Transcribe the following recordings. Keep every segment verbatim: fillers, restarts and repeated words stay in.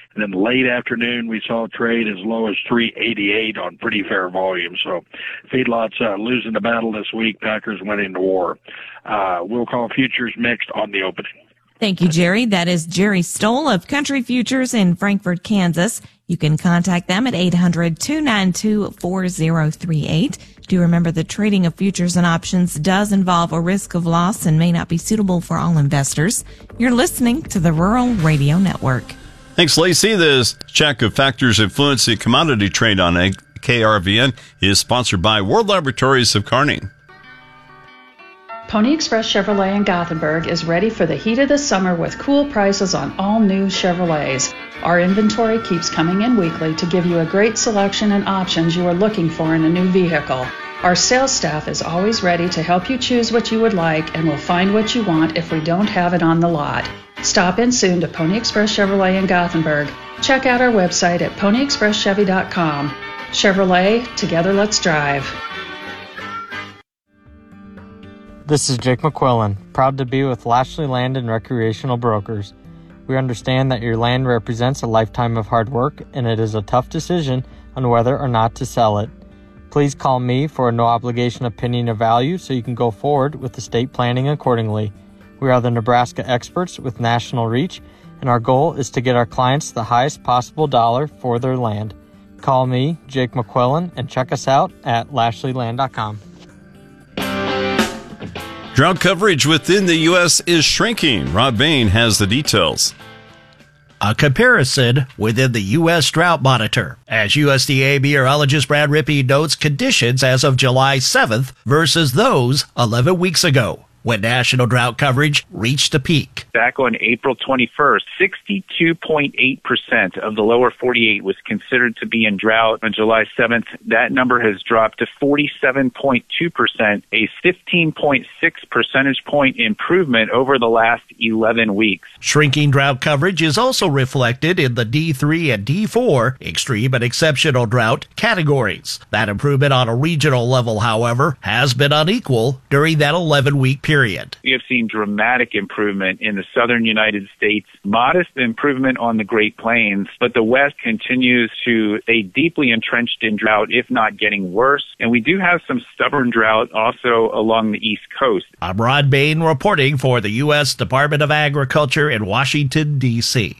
And then late afternoon, we saw trade as low as three eighty-eight on pretty fair volume. So feedlots uh, losing the battle this week. Packers went into war. Uh, we'll call futures mixed on the opening. Thank you, Jerry. That is Jerry Stoll of Country Futures in Frankfort, Kansas. You can contact them at eight hundred, two nine two, four zero three eight. Do remember the trading of futures and options does involve a risk of loss and may not be suitable for all investors. You're listening to the Rural Radio Network. Thanks, Lacey. This check of factors influencing commodity trade on K R V N is sponsored by World Laboratories of Kearney. Pony Express Chevrolet in Gothenburg is ready for the heat of the summer with cool prices on all new Chevrolets. Our inventory keeps coming in weekly to give you a great selection and options you are looking for in a new vehicle. Our sales staff is always ready to help you choose what you would like and will find what you want if we don't have it on the lot. Stop in soon to Pony Express Chevrolet in Gothenburg. Check out our website at pony express chevy dot com. Chevrolet, together let's drive. This is Jake McQuillan, proud to be with Lashley Land and Recreational Brokers. We understand that your land represents a lifetime of hard work, and it is a tough decision on whether or not to sell it. Please call me for a no-obligation opinion of value so you can go forward with estate planning accordingly. We are the Nebraska experts with national reach, and our goal is to get our clients the highest possible dollar for their land. Call me, Jake McQuillan, and check us out at lashley land dot com. Drought coverage within the U S is shrinking. Rod Bain has the details. A comparison within the U S Drought Monitor. As U S D A meteorologist Brad Rippey notes conditions as of July seventh versus those eleven weeks ago, when national drought coverage reached a peak. Back on April twenty-first, sixty-two point eight percent of the lower forty-eight was considered to be in drought. On July seventh, that number has dropped to forty-seven point two percent, a fifteen point six percentage point improvement over the last eleven weeks. Shrinking drought coverage is also reflected in the D three and D four extreme and exceptional drought categories. That improvement on a regional level, however, has been unequal during that eleven-week period. Period. We have seen dramatic improvement in the southern United States, modest improvement on the Great Plains, but the West continues to stay deeply entrenched in drought, if not getting worse. And we do have some stubborn drought also along the East Coast. I'm Rod Bain reporting for the U S Department of Agriculture in Washington, D C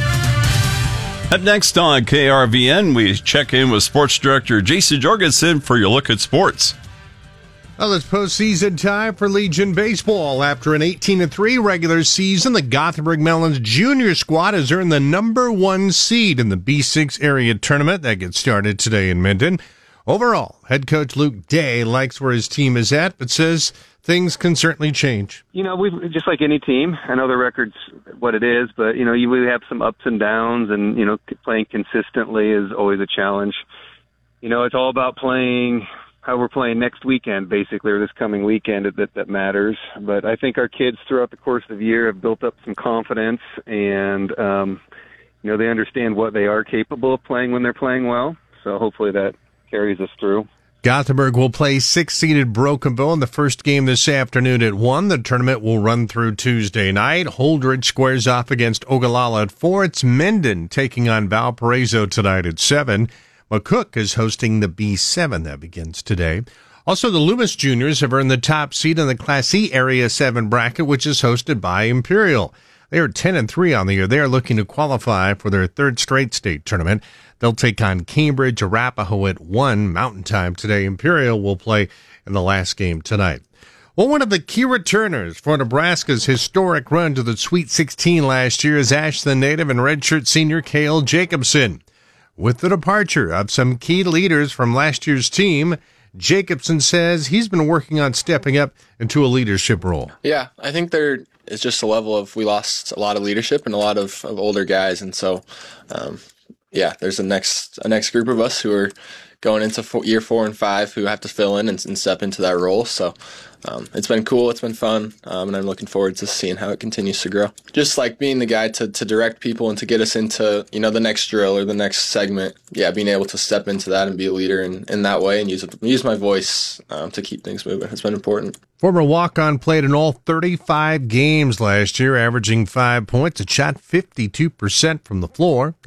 Up next on K R V N, we check in with Sports Director Jason Jorgensen for your look at sports. Well, it's postseason time for Legion Baseball. After an eighteen to three regular season, the Gothenburg Melons junior squad has earned the number one seed in the B six area tournament that gets started today in Minden. Overall, head coach Luke Day likes where his team is at, but says things can certainly change. You know, we've just like any team. I know the record's what it is, but, you know, you really have some ups and downs, and, you know, playing consistently is always a challenge. You know, it's all about playing how we're playing next weekend, basically, or this coming weekend that that matters. But I think our kids throughout the course of the year have built up some confidence, and, um, you know, they understand what they are capable of playing when they're playing well. So hopefully that carries us through. Gothenburg will play six-seeded Brokenville in the first game this afternoon at one. The tournament will run through Tuesday night. Holdridge squares off against Ogallala at four. It's Minden taking on Valparaiso tonight at seven. McCook is hosting the B seven that begins today. Also, the Loomis Juniors have earned the top seed in the Class E Area seven bracket, which is hosted by Imperial. They are ten and three on the year. They are looking to qualify for their third straight state tournament. They'll take on Cambridge, Arapahoe at one Mountain Time today. Imperial will play in the last game tonight. Well, one of the key returners for Nebraska's historic run to the Sweet sixteen last year is Ashland native and redshirt senior Cale Jacobson. With the departure of some key leaders from last year's team, Jacobson says he's been working on stepping up into a leadership role. Yeah, I think there is just a level of, we lost a lot of leadership and a lot of, of older guys. And so, um, yeah, there's a next, a next group of us who are going into four, year four and five who have to fill in and, and step into that role. So um, it's been cool. It's been fun. Um, and I'm looking forward to seeing how it continues to grow. Just like being the guy to, to direct people and to get us into, you know, the next drill or the next segment. Yeah, being able to step into that and be a leader in, in that way and use use my voice um, to keep things moving. It's been important. Former walk-on played in all thirty-five games last year, averaging five points. It shot fifty-two percent from the floor.